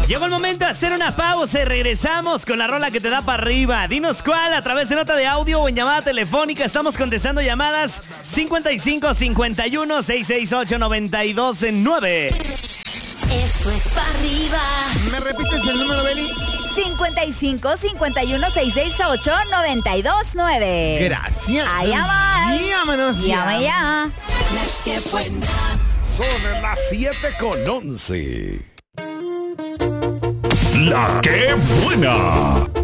Llegó el momento de hacer una pausa y regresamos con la rola que te da para arriba. Dinos cuál, a través de nota de audio o en llamada telefónica. Estamos contestando llamadas 55 51 668 929. Esto es para arriba. ¿Me repites el número, Beli? 55 51 668 929. Gracias. Allá va. Llámanos. Llama ya. Qué buena. Son las 7:11. La que buena.